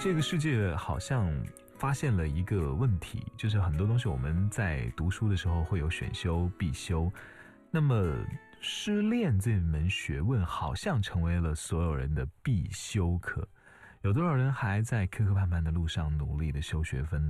这个世界好像发现了一个问题，就是很多东西我们在读书的时候会有选修必修，那么失恋这门学问好像成为了所有人的必修课。有多少人还在磕磕绊绊的路上努力的修学分呢？